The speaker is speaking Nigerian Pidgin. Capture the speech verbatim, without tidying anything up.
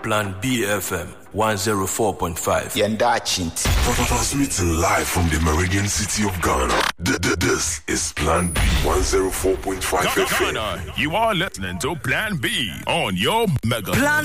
Plan B F M one oh four point five. Yanda Chinti. Transmitting live from the Meridian City of Ghana. This is Plan B one oh four point five F M. You are listening to Plan B on your Mega. Plan